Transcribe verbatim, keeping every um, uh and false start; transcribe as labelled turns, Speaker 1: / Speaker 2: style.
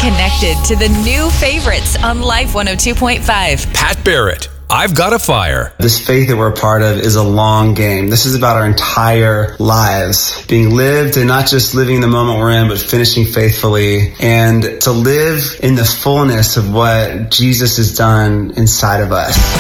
Speaker 1: connected to the new favorites on Life one oh two point five.
Speaker 2: Pat Barrett, I've Got a Fire.
Speaker 3: This faith that we're a part of is a long game. This is about our entire lives being lived, and not just living the moment we're in, but finishing faithfully, and to live in the fullness of what Jesus has done inside of us.